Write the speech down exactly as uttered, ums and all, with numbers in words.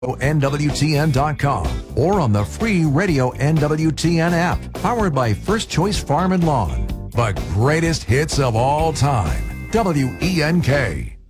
N W T N dot com or on the free Radio N W T N app, powered by First Choice Farm and Lawn. The greatest hits of all time. W E N K.